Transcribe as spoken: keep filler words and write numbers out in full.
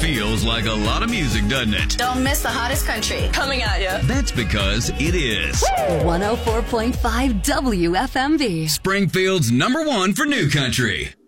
feels like a lot of music, doesn't it? Don't miss the hottest country coming at you. That's because it is. one oh four point five W F M V. Springfield's number one for new country.